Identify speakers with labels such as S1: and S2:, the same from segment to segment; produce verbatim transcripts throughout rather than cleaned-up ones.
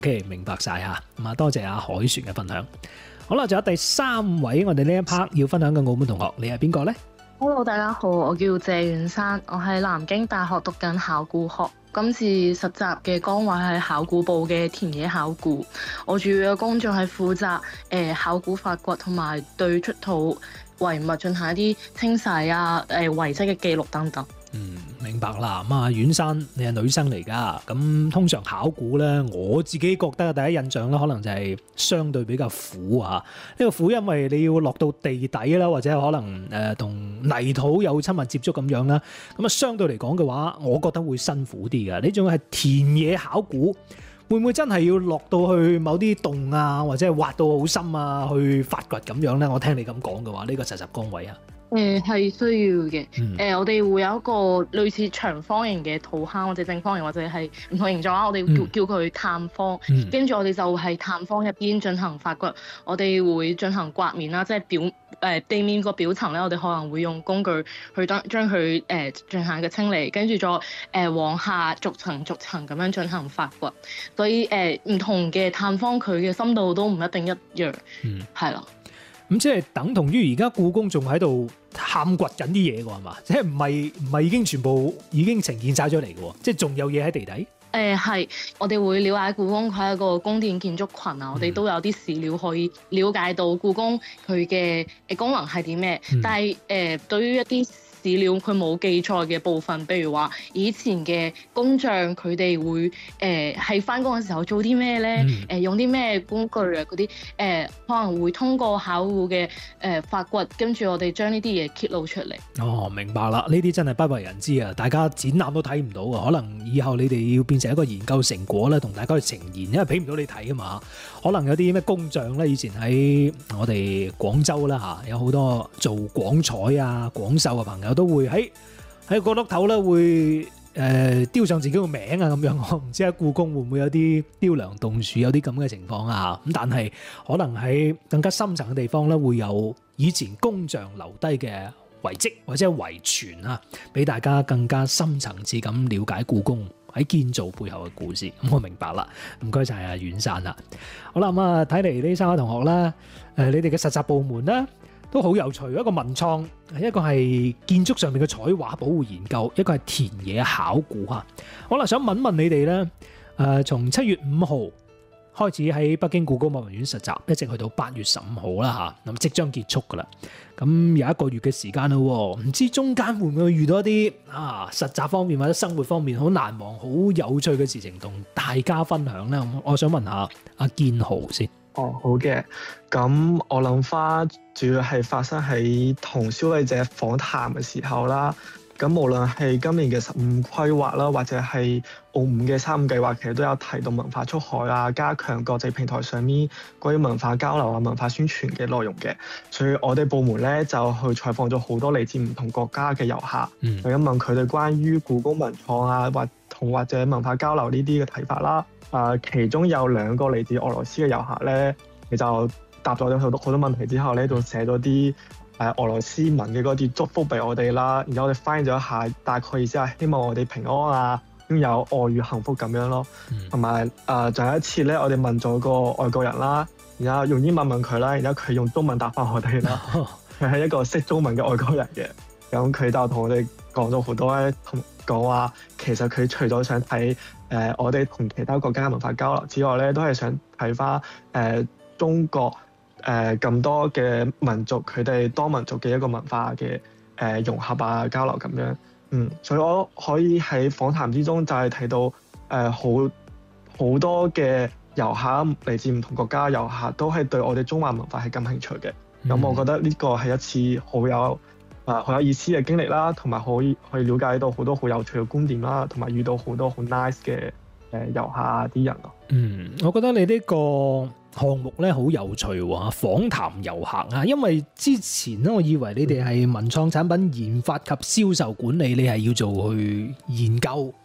S1: OK， 明白晒嚇。咁啊，多謝阿海璇嘅分享。好啦，仲有第三位，我哋呢一 part 要分享嘅澳門同學，你係邊個呢？
S2: Hello， 大家好，我叫謝遠山，我喺南京大學讀緊考古學。今次實習嘅崗位係考古部嘅田野考古，我主要嘅工作係負責誒、呃、考古發掘同埋對出土遺物進行一啲清洗啊、誒遺跡嘅記錄等等。
S1: 嗯，明白啦。咁啊，遠山你係女生嚟㗎，咁通常考古咧，我自己覺得第一印象咧，可能就係相對比較苦啊。呢、呢個苦因為你要落到地底啦，或者可能誒同、呃、泥土有親密接觸咁樣啦。咁啊，相對嚟講嘅話，我覺得會辛苦啲㗎。呢種係田野考古，會唔會真係要落到去某啲洞啊，或者係挖到好深啊，去發掘咁樣咧？我聽你咁講嘅話，呢、呢個實習崗位啊。
S2: 誒係、呃、需要嘅，誒、嗯呃、我哋會有一個類似長方形嘅土坑，或者正方形，或者係唔同形狀啦。我哋叫、嗯、叫佢探方，跟住、嗯、我哋就係探方入邊進行發掘。我哋會進行刮面啦，即係表誒、呃、地面個表層咧，我哋可能會用工具去將將佢誒進行嘅清理，跟住再誒、呃、往下逐層逐層咁樣進行發掘。所以誒唔、呃、同嘅探方佢嘅深度都唔一定一樣，係啦、嗯。
S1: 咁即係等同於而家故宮仲喺度探掘緊啲嘢㗎係嘛？即係唔係唔係已經全部已經呈現晒咗嚟嘅？即係仲有嘢喺地底？誒
S2: 係、呃，我哋會了解故宮佢係一個宮殿建築群啊，嗯、我哋都有啲史料可以了解到故宮佢嘅誒功能係啲咩。嗯、但係誒、呃、對於一啲史料佢冇記載嘅部分，譬如話以前嘅工匠佢哋會誒喺返工嘅時候做啲咩咧？誒、嗯呃、用啲咩工具啊？嗰啲誒可能會通過考古嘅誒發掘，跟住我哋將呢啲嘢揭露出嚟。
S1: 哦，明白啦！呢啲真係不為人知啊！大家展覽都睇唔到啊！可能以後你哋要變成一個研究成果咧，同大家去呈現，因為俾唔到你睇啊嘛。可能有啲咩工匠咧，以前喺我哋廣州啦嚇，有好多做廣彩啊、廣繡嘅朋友。都會喺喺個角落頭咧，會誒、呃、雕上自己個名啊咁樣。我唔知喺故宮會唔會有啲雕梁棟柱有啲咁嘅情況啊？咁但係可能喺更加深層嘅地方咧，會有以前工匠留低嘅遺跡或者遺傳啊，俾大家更加深層次咁了解故宮喺建造背後嘅故事。咁我明白啦，唔該晒阿遠山啦。好啦，咁啊睇嚟呢三位同學啦，誒、呃、你哋嘅實習部門啦，都好有趣，一個文創，一個係建築上面嘅彩畫保護研究，一個係田野考古嚇。好啦，想問問你哋咧，誒、呃、從七月五號開始喺北京故宮博物院實習，一直去到八月十五號啦嚇，咁即將結束噶啦。咁有一個月嘅時間啦，唔知中間會唔會遇到一啲啊實習方面或者生活方面好難忘、好有趣嘅事情，同大家分享咧？我想問下阿建豪先。
S3: 哦，好嘅。咁我諗翻，主要係發生喺同消費者訪談嘅時候啦。咁無論係今年嘅十五規劃啦，或者係澳門嘅三五計劃，其實都有提到文化出海啊，加強國際平台上面關於文化交流啊、文化宣傳嘅內容嘅。所以我哋部門咧就去採訪咗好多嚟自唔同國家嘅遊客，嗯、去問佢哋關於故宮文創啊，或同或者文化交流呢啲嘅睇法啦。啊、呃，其中有兩個嚟自俄羅斯嘅遊客咧，你就答咗好多好多問題之後咧，就寫咗啲誒俄羅斯文嘅嗰啲祝福俾我哋啦。然後我哋翻譯咗一下，大概意思係希望我哋平安啊，擁有愛與幸福咁樣咯。同埋誒，仲有一次咧，我哋問咗個外國人啦，然後用英文問佢啦，然後佢用中文答翻我哋啦。佢係一個識中文嘅外國人嘅，咁佢就同我哋講咗好多咧，同講話其實佢除咗想睇誒、呃、我哋同其他國家嘅文化交流之外咧，都係想睇翻誒中國誒咁、呃、多嘅民族佢哋多民族嘅一個文化嘅誒、呃、融合啊交流咁樣。嗯，所以我可以喺訪談之中就係睇到誒、呃、好好多嘅遊客嚟自唔同國家嘅遊客都係對我哋中華文化係感興趣嘅。咁、嗯、我覺得呢個係一次好有啊好、呃、有意思嘅經歷啦，同埋可以去了解到好多好有趣嘅觀點啦，同埋遇到好多好 nice 嘅誒遊客啲人咯。嗯，
S1: 我覺得你呢個項目咧好有趣喎，訪談遊客啊，因為之前咧我以為你哋係文創產品研發及銷售管理，你係要做去研究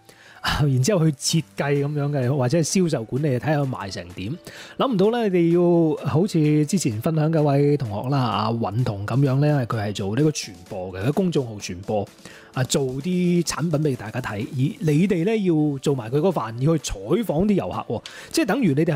S1: 然之後去設計咁樣嘅，或者係銷售管理，睇下賣成點。諗唔到咧，你哋要好似之前分享嘅位同學啦，阿允彤咁樣咧，佢係做呢個傳播嘅，喺公眾號傳播啊，做啲產品俾大家睇。而你哋咧要做埋佢嗰飯，要去採訪啲遊客，即係等於你哋。